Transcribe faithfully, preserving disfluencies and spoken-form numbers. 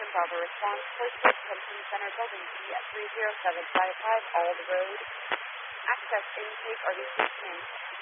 Bravo response, Hoisted Detention Center Building B at three zero seven five five Ald Road. Access intake are receiving.